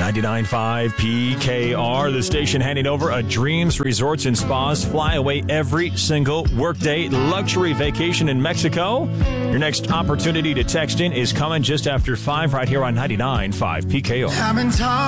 99.5 PKR, the station handing over a Dreams Resorts and Spas fly away every single workday luxury vacation in Mexico. Your next opportunity to text in is coming just after 5 right here on 99.5 PKR.